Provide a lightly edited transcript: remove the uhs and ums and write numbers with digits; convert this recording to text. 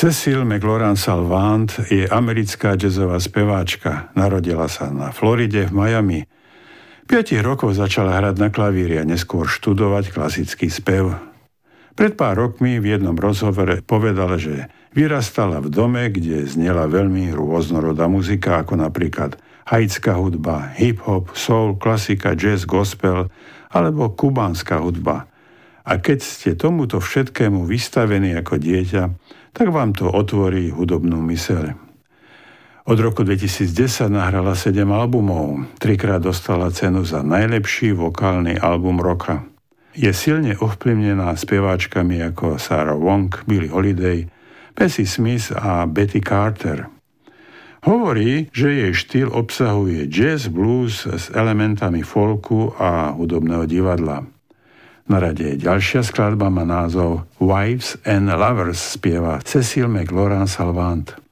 Cecile McLoran Salvant je americká jazzová speváčka. Narodila sa na Floride v Miami. 5 rokov začala hrať na klavíri a neskôr študovať klasický spev. Pred pár rokmi v jednom rozhovore povedala, že vyrastala v dome, kde znela veľmi rôznorodá muzika, ako napríklad haitská hudba, hip-hop, soul, klasika, jazz, gospel alebo kubánska hudba. A keď ste tomuto všetkému vystavení ako dieťa, tak vám to otvorí hudobnú myseľ. Od roku 2010 nahrala 7 albumov, 3-krát dostala cenu za najlepší vokálny album roka. Je silne ovplyvnená speváčkami ako Sarah Wong, Billie Holiday, Bessie Smith a Betty Carter. Hovorí, že jej štýl obsahuje jazz, blues s elementami folku a hudobného divadla. Na rade je ďalšia skladba, má názov Wives and Lovers, spieva Cecile McLoran Salvant.